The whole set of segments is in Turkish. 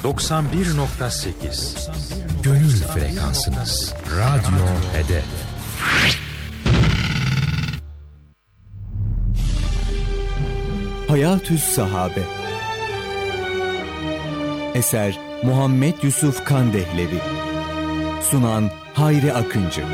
91.8 Gönül frekansınız. Radyo Hedef. Hayatü's Sahabe. Eser Muhammed Yusuf Kandehlevi. Sunan Hayri Akıncı.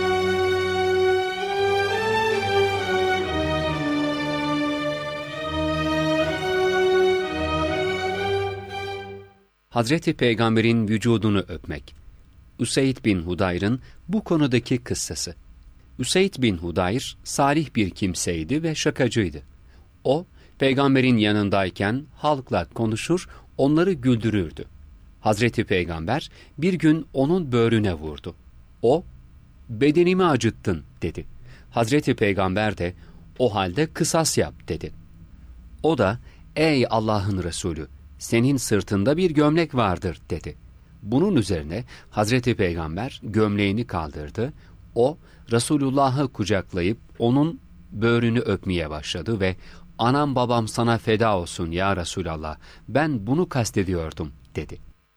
Hazreti Peygamber'in vücudunu öpmek. Üseyd bin Hudayr'ın bu konudaki kıssası. Üseyd bin Hudayr, salih bir kimseydi ve şakacıydı. O, Peygamber'in yanındayken halkla konuşur, onları güldürürdü. Hazreti Peygamber bir gün onun böğrüne vurdu. O, "Bedenimi acıttın," dedi. Hazreti Peygamber de, "O halde kısas yap," dedi. O da, "Ey Allah'ın Resulü, senin sırtında bir gömlek vardır," dedi. Bunun üzerine Hazreti Peygamber gömleğini kaldırdı. O, Resulullah'ı kucaklayıp onun böğrünü öpmeye başladı ve "Anam babam sana feda olsun ya Resulallah, ben bunu kastediyordum," dedi.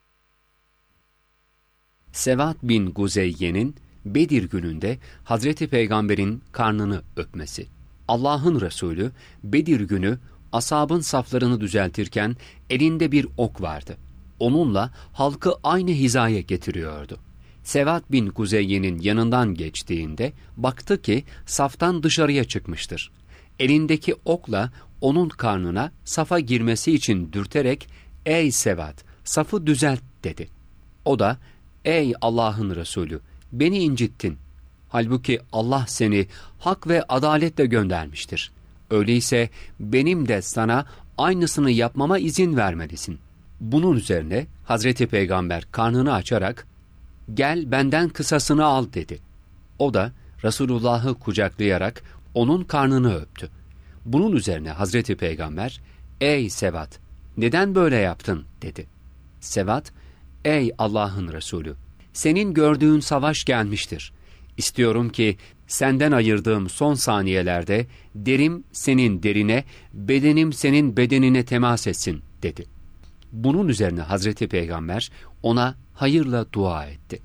Sevat bin Guzeyye'nin Bedir gününde Hazreti Peygamber'in karnını öpmesi. Allah'ın Resulü Bedir günü ashabın saflarını düzeltirken elinde bir ok vardı. Onunla halkı aynı hizaya getiriyordu. Sevat bin Guzeyye'nin yanından geçtiğinde baktı ki saftan dışarıya çıkmıştır. Elindeki okla onun karnına safa girmesi için dürterek "Ey Sevat, safı düzelt," dedi. O da "Ey Allah'ın Resulü, beni incittin. Halbuki Allah seni hak ve adaletle göndermiştir. Öyleyse benim de sana aynısını yapmama izin vermelisin." Bunun üzerine Hazreti Peygamber karnını açarak "Gel benden kısasını al," dedi. O da Resulullah'ı kucaklayarak onun karnını öptü. Bunun üzerine Hazreti Peygamber "Ey Sevat, neden böyle yaptın?" dedi. Sevat, "Ey Allah'ın Resulü, senin gördüğün savaş gelmiştir. İstiyorum ki senden ayırdığım son saniyelerde derim senin derine, bedenim senin bedenine temas etsin," dedi. Bunun üzerine Hazreti Peygamber ona hayırla dua etti.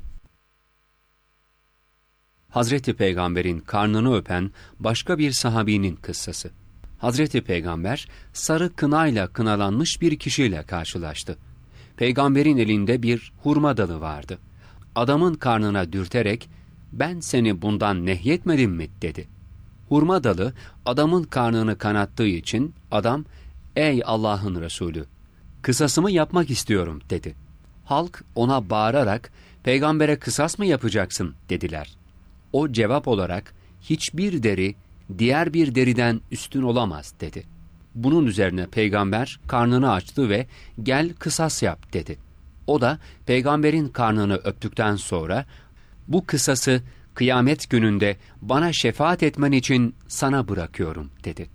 Hazreti Peygamber'in karnını öpen başka bir sahabinin kıssası. Hazreti Peygamber sarı kınayla kınalanmış bir kişiyle karşılaştı. Peygamberin elinde bir hurma dalı vardı. Adamın karnına dürterek "Ben seni bundan nehyetmedim mi?" dedi. Hurma dalı adamın karnını kanattığı için adam "Ey Allah'ın Resulü, kısasımı yapmak istiyorum," dedi. Halk ona bağırarak "Peygambere kısas mı yapacaksın?" dediler. O cevap olarak "Hiçbir deri diğer bir deriden üstün olamaz," dedi. Bunun üzerine Peygamber karnını açtı ve "Gel kısas yap," dedi. O da Peygamberin karnını öptükten sonra "Bu kısası kıyamet gününde bana şefaat etmen için sana bırakıyorum," dedi.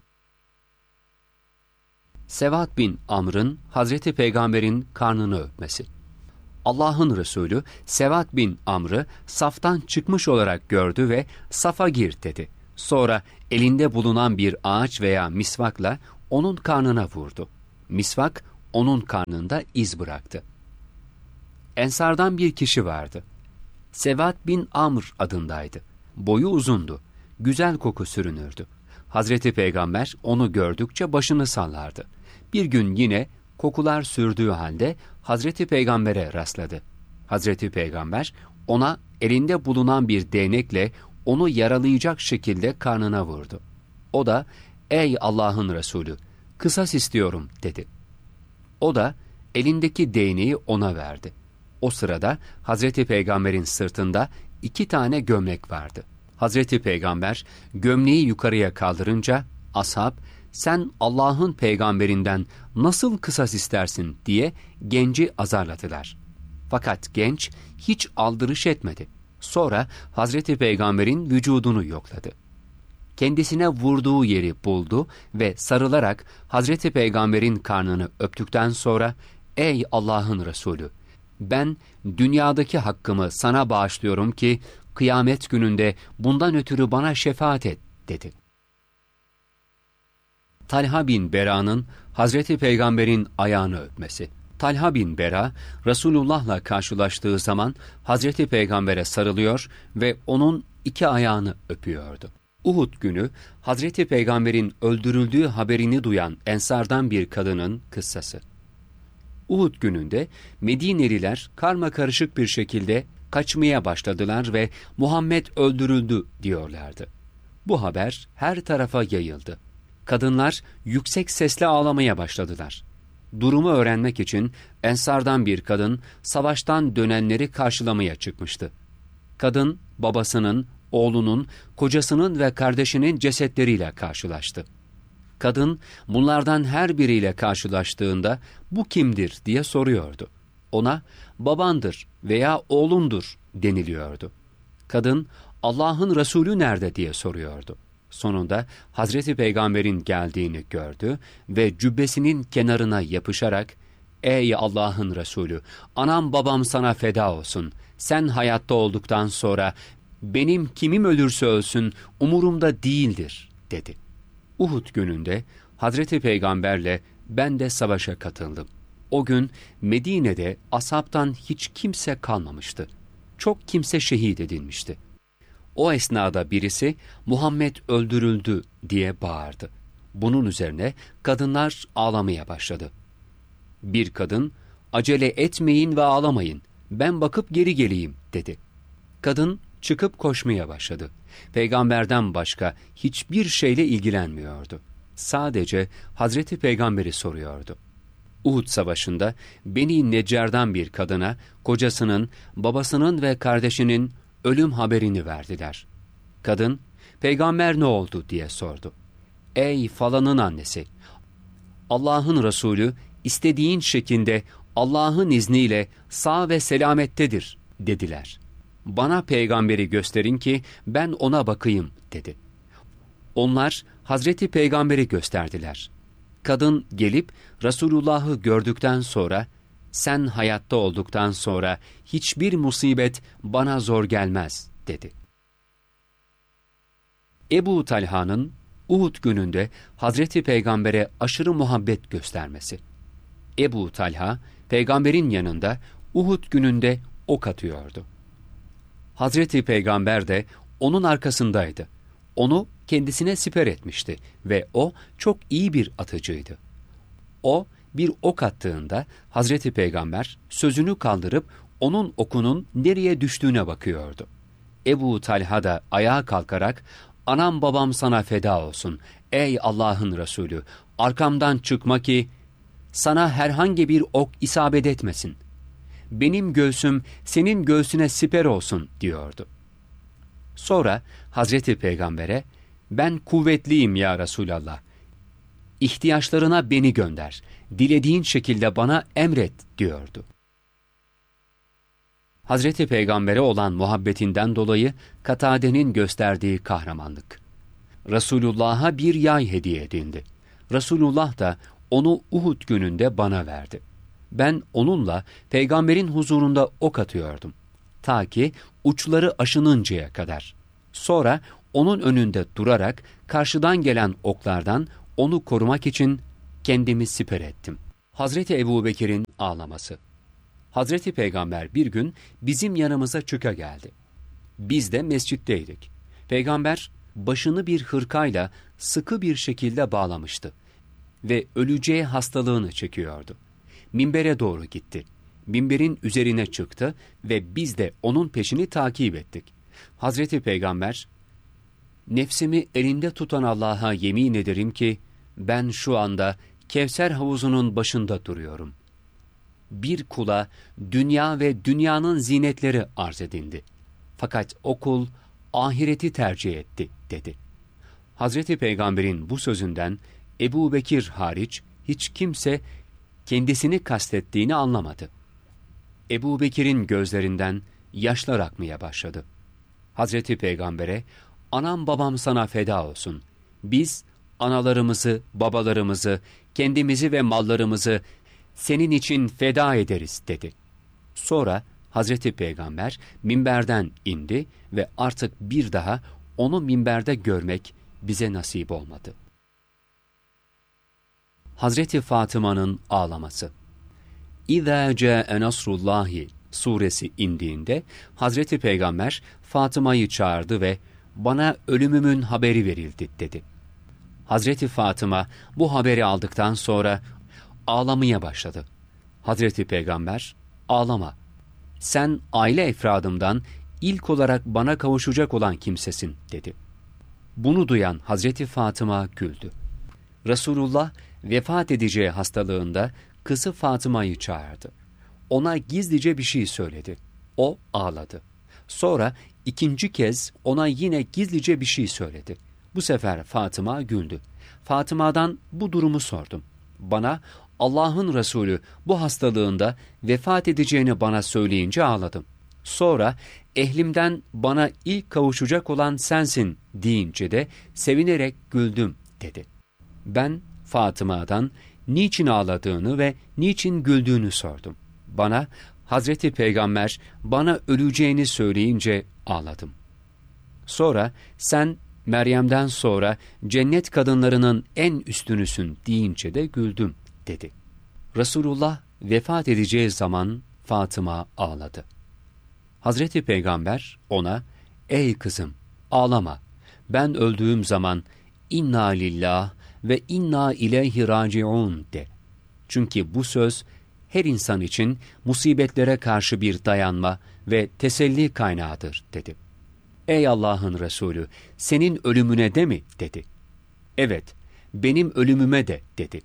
Sevat bin Amr'ın Hazreti Peygamber'in karnını öpmesi. Allah'ın Resulü Sevat bin Amr'ı saftan çıkmış olarak gördü ve "Safa gir," dedi. Sonra elinde bulunan bir ağaç veya misvakla onun karnına vurdu. Misvak onun karnında iz bıraktı. Ensardan bir kişi vardı. Sevat bin Amr adındaydı. Boyu uzundu. Güzel koku sürünürdü. Hazreti Peygamber onu gördükçe başını sallardı. Bir gün yine kokular sürdüğü halde Hazreti Peygamber'e rastladı. Hazreti Peygamber ona elinde bulunan bir değnekle onu yaralayacak şekilde karnına vurdu. O da "Ey Allah'ın Resulü, kısas istiyorum," dedi. O da elindeki değneği ona verdi. O sırada Hazreti Peygamber'in sırtında 2 tane gömlek vardı. Hazreti Peygamber gömleği yukarıya kaldırınca ashab "Sen Allah'ın peygamberinden nasıl kısas istersin?" diye genci azarladılar. Fakat genç hiç aldırış etmedi. Sonra Hazreti Peygamber'in vücudunu yokladı. Kendisine vurduğu yeri buldu ve sarılarak Hazreti Peygamber'in karnını öptükten sonra "Ey Allah'ın Resulü, ben dünyadaki hakkımı sana bağışlıyorum ki kıyamet gününde bundan ötürü bana şefaat et," dedi. Talha bin Bera'nın Hazreti Peygamber'in ayağını öpmesi. Talha bin Bera, Resulullah'la karşılaştığı zaman Hazreti Peygamber'e sarılıyor ve onun 2 ayağını öpüyordu. Uhud günü Hazreti Peygamber'in öldürüldüğü haberini duyan Ensardan bir kadının kıssası. Uhud gününde Medineliler karmakarışık bir şekilde kaçmaya başladılar ve Muhammed öldürüldü diyorlardı. Bu haber her tarafa yayıldı. Kadınlar yüksek sesle ağlamaya başladılar. Durumu öğrenmek için Ensardan bir kadın savaştan dönenleri karşılamaya çıkmıştı. Kadın babasının, oğlunun, kocasının ve kardeşinin cesetleriyle karşılaştı. Kadın bunlardan her biriyle karşılaştığında bu kimdir diye soruyordu. Ona babandır veya oğlundur deniliyordu. Kadın Allah'ın Resulü nerede diye soruyordu. Sonunda Hazreti Peygamber'in geldiğini gördü ve cübbesinin kenarına yapışarak "Ey Allah'ın Resulü, anam babam sana feda olsun. Sen hayatta olduktan sonra benim kimim ölürse ölsün umurumda değildir" dedi. Uhud gününde Hazreti Peygamberle ben de savaşa katıldım. O gün Medine'de ashabtan hiç kimse kalmamıştı. Çok kimse şehit edilmişti. O esnada birisi Muhammed öldürüldü diye bağırdı. Bunun üzerine kadınlar ağlamaya başladı. Bir kadın acele etmeyin ve ağlamayın, ben bakıp geri geleyim dedi. Kadın çıkıp koşmaya başladı. Peygamberden başka hiçbir şeyle ilgilenmiyordu. Sadece Hazreti Peygamber'i soruyordu. Uhud Savaşı'nda Beni Neccar'dan bir kadına kocasının, babasının ve kardeşinin ölüm haberini verdiler. Kadın, "Peygamber ne oldu?" diye sordu. "Ey falanın annesi, Allah'ın Resulü istediğin şekilde Allah'ın izniyle sağ ve selamettedir" dediler. "Bana peygamberi gösterin ki ben ona bakayım" dedi. Onlar Hazreti Peygamber'i gösterdiler. Kadın gelip Resulullah'ı gördükten sonra "Sen hayatta olduktan sonra hiçbir musibet bana zor gelmez" dedi. Ebu Talha'nın Uhud gününde Hazreti Peygamber'e aşırı muhabbet göstermesi. Ebu Talha, Peygamber'in yanında Uhud gününde ok atıyordu. Hazreti Peygamber de onun arkasındaydı. Onu kendisine siper etmişti ve o çok iyi bir atıcıydı. O bir ok attığında Hazreti Peygamber sözünü kaldırıp onun okunun nereye düştüğüne bakıyordu. Ebu Talha da ayağa kalkarak "Anam babam sana feda olsun. Ey Allah'ın Resulü, arkamdan çıkma ki sana herhangi bir ok isabet etmesin. Benim göğsüm senin göğsüne siper olsun" diyordu. Sonra Hazreti Peygamber'e "Ben kuvvetliyim ya Resulallah. İhtiyaçlarına beni gönder. Dilediğin şekilde bana emret" diyordu. Hazreti Peygamber'e olan muhabbetinden dolayı Katade'nin gösterdiği kahramanlık. Resulullah'a bir yay hediye edildi. Resulullah da onu Uhud gününde bana verdi. Ben onunla Peygamber'in huzurunda ok atıyordum. Ta ki uçları aşınıncaya kadar. Sonra onun önünde durarak karşıdan gelen oklardan onu korumak için kendimi siper ettim. Hazreti Ebubekir'in ağlaması. Hazreti Peygamber bir gün bizim yanımıza çıka geldi. Biz de mescitteydik. Peygamber başını bir hırkayla sıkı bir şekilde bağlamıştı ve öleceği hastalığını çekiyordu. Minbere doğru gitti. Minberin üzerine çıktı ve biz de onun peşini takip ettik. Hazreti Peygamber, "Nefsimi elinde tutan Allah'a yemin ederim ki ben şu anda Kevser havuzunun başında duruyorum. Bir kula dünya ve dünyanın zinetleri arz edildi. Fakat o kul ahireti tercih etti" dedi. Hazreti Peygamber'in bu sözünden Ebubekir hariç hiç kimse kendisini kastettiğini anlamadı. Ebubekir'in gözlerinden yaşlar akmaya başladı. Hazreti Peygamber'e "Anam babam sana feda olsun. Biz analarımızı, babalarımızı, kendimizi ve mallarımızı senin için feda ederiz" dedi. Sonra Hazreti Peygamber minberden indi ve artık bir daha onu minberde görmek bize nasip olmadı. Hazreti Fatıma'nın ağlaması. İzâ câe nasrullâhi suresi indiğinde Hazreti Peygamber Fatıma'yı çağırdı ve bana ölümümün haberi verildi dedi. Hazreti Fatıma bu haberi aldıktan sonra ağlamaya başladı. Hazreti Peygamber, ağlama. Sen aile efradımdan ilk olarak bana kavuşacak olan kimsesin dedi. Bunu duyan Hazreti Fatıma güldü. Resulullah vefat edeceği hastalığında kızı Fatıma'yı çağırdı. Ona gizlice bir şey söyledi. O ağladı. Sonra ikinci kez ona yine gizlice bir şey söyledi. Bu sefer Fatıma güldü. Fatıma'dan bu durumu sordum. Bana Allah'ın Resulü bu hastalığında vefat edeceğini bana söyleyince ağladım. Sonra ehlimden bana ilk kavuşacak olan sensin deyince de sevinerek güldüm dedi. Ben Fatıma'dan niçin ağladığını ve niçin güldüğünü sordum. Bana Hazreti Peygamber bana öleceğini söyleyince ağladım. Sonra sen Meryem'den sonra cennet kadınlarının en üstünüsün deyince de güldüm dedi. Resulullah vefat edeceği zaman Fatıma ağladı. Hazreti Peygamber ona, ey kızım ağlama, ben öldüğüm zaman inna lillah ve inna ileyhi raciun de. Çünkü bu söz her insan için musibetlere karşı bir dayanma ve teselli kaynağıdır dedi. Ey Allah'ın Resulü, senin ölümüne de mi dedi. Evet, benim ölümüme de dedi.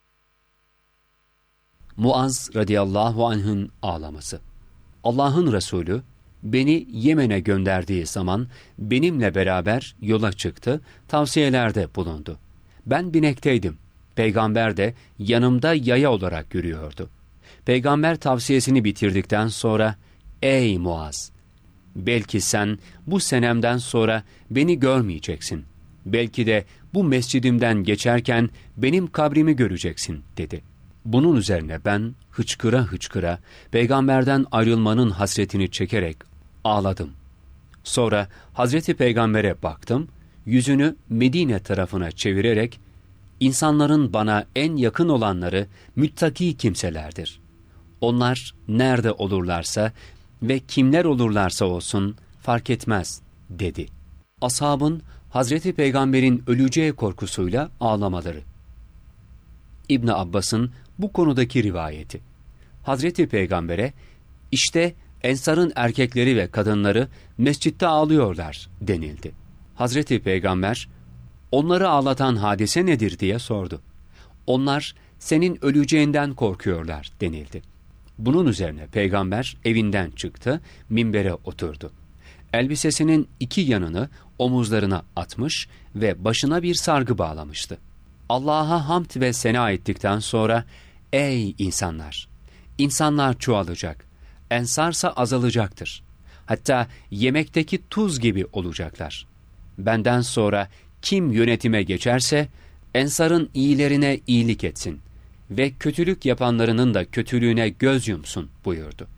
Muaz radıyallahu anh'ın ağlaması. Allah'ın Resulü beni Yemen'e gönderdiği zaman benimle beraber yola çıktı, tavsiyelerde bulundu. Ben binekteydim. Peygamber de yanımda yaya olarak yürüyordu. Peygamber tavsiyesini bitirdikten sonra, ey Muaz! Belki sen bu senemden sonra beni görmeyeceksin. Belki de bu mescidimden geçerken benim kabrimi göreceksin dedi. Bunun üzerine ben hıçkıra hıçkıra peygamberden ayrılmanın hasretini çekerek ağladım. Sonra Hazreti Peygamber'e baktım, yüzünü Medine tarafına çevirerek, insanların bana en yakın olanları müttaki kimselerdir. Onlar nerede olurlarsa ve kimler olurlarsa olsun fark etmez dedi. Ashabın Hazreti Peygamber'in öleceği korkusuyla ağlamaları. İbn Abbas'ın bu konudaki rivayeti. Hazreti Peygamber'e işte Ensar'ın erkekleri ve kadınları mescitte ağlıyorlar denildi. Hazreti Peygamber onları ağlatan hadise nedir diye sordu. Onlar senin öleceğinden korkuyorlar denildi. Bunun üzerine Peygamber evinden çıktı, minbere oturdu. Elbisesinin iki yanını omuzlarına atmış ve başına bir sargı bağlamıştı. Allah'a hamd ve sena ettikten sonra, ey insanlar! İnsanlar çoğalacak, ensarsa azalacaktır. Hatta yemekteki tuz gibi olacaklar. Benden sonra kim yönetime geçerse, ensarın iyilerine iyilik etsin ve kötülük yapanlarının da kötülüğüne göz yumsun buyurdu.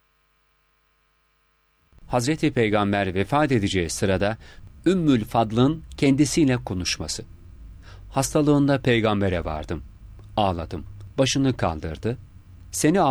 Hazreti Peygamber vefat edeceği sırada Ümmül Fadl'ın kendisiyle konuşması. Hastalığında peygambere vardım. Ağladım. Başını kaldırdı. Seni